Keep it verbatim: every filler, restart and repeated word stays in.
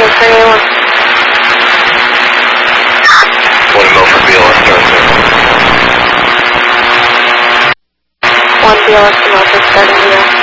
Okay, for anyone. One Milford B L S start zero. One B L S to Milford, starting zero.